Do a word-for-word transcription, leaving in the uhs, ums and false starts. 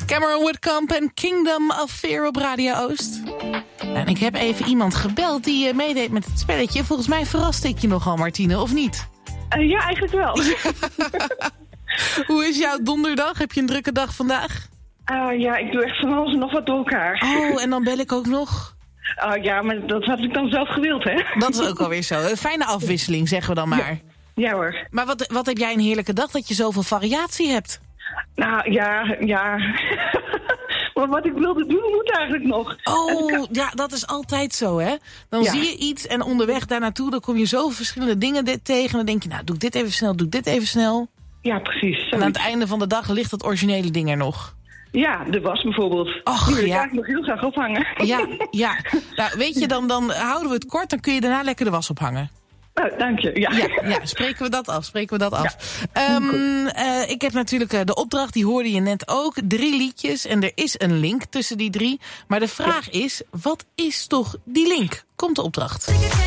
Cameron Whitcomb en Kingdom of Fear op Radio Oost. En ik heb even iemand gebeld die uh, meedeed met het spelletje. Volgens mij verraste ik je nogal, Martine, of niet? Uh, ja, eigenlijk wel. Hoe is jouw donderdag? Heb je een drukke dag vandaag? Uh, ja, ik doe echt van alles en nog wat door elkaar. Oh, en dan bel ik ook nog? Uh, ja, maar dat had ik dan zelf gewild, hè? Dat is ook alweer zo. Een fijne afwisseling, zeggen we dan maar. Ja, ja hoor. Maar wat, wat heb jij een heerlijke dag dat je zoveel variatie hebt? Nou, ja, ja. Maar wat ik wilde doen moet eigenlijk nog. Oh, ja, dat is altijd zo, hè? Dan ja. zie je iets en onderweg daar naartoe, dan kom je zoveel verschillende dingen dit tegen. Dan denk je, nou, doe ik dit even snel, doe ik dit even snel. Ja, precies. En aan het einde van de dag ligt het originele ding er nog. Ja, de was bijvoorbeeld. Och, die wil ik ja. eigenlijk nog heel graag ophangen. Ja, ja. Nou, weet je, dan, dan houden we het kort, dan kun je daarna lekker de was ophangen. Oh, dank je. Ja. Ja, ja, spreken we dat af, spreken we dat af. Ja. Um, uh, ik heb natuurlijk uh, de opdracht, die hoorde je net ook. Drie liedjes en er is een link tussen die drie. Maar de vraag is, wat is toch die link? Komt de opdracht.